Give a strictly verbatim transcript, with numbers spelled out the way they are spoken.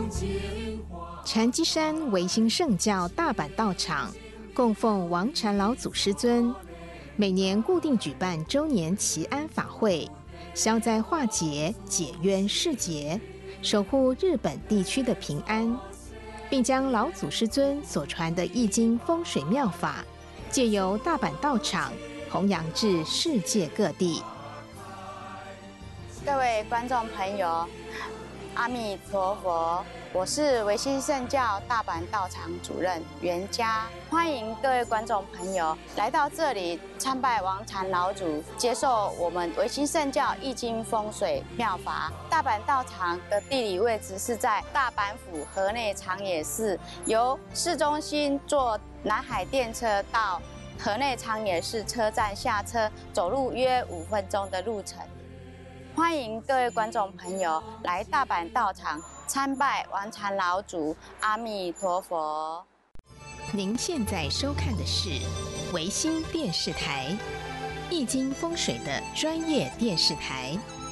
禅机山维新圣教大阪道场供奉王禅老祖师尊，每年固定举办周年祈安法会，消灾化解、解冤释结，守护日本地区的平安，并将老祖师尊所传的易经风水妙法，借由大阪道场弘扬至世界各地。 各位观众朋友，阿弥陀佛，我是维新圣教大阪道场主任袁嘉，欢迎各位观众朋友来到这里参拜王禅老祖，接受我们维新圣教易经风水妙法。大阪道场的地理位置是在大阪府河内长野市，由市中心坐南海电车到河内长野市车站下车，走路约五分钟的路程。欢迎各位观众朋友来大阪道场参拜王禅老祖，阿弥陀佛。 您现在收看的是维新电视台，易经风水的专业电视台。